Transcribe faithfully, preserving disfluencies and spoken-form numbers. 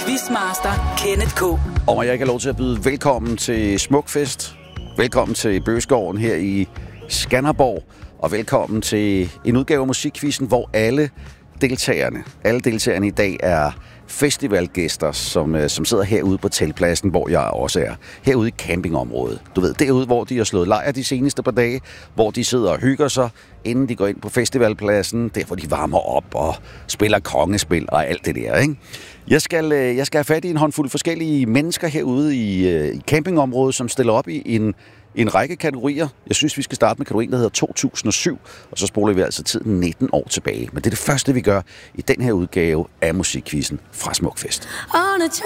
Quizmaster Kenneth K. Og jeg kan lov til at byde velkommen til Smukfest. Velkommen til Bøgeskoven her i Skanderborg. Og velkommen til en udgave af Musikquizzen, hvor alle deltagerne, alle deltagerne i dag er festivalgæster, som, som sidder herude på teltpladsen, hvor jeg også er. Herude i campingområdet. Du ved, derude, hvor de har slået lejr de seneste par dage, hvor de sidder og hygger sig, inden de går ind på festivalpladsen, der hvor de varmer op og spiller kongespil og alt det der, ikke? Jeg skal, jeg skal have fat i en håndfuld forskellige mennesker herude i, i campingområdet, som stiller op i en, en række kategorier. Jeg synes, vi skal starte med kategorien, der hedder to tusind og syv, og så spoler vi altså tiden nitten år tilbage. Men det er det første, vi gør i den her udgave af Musikquizzen fra Smukfest. On a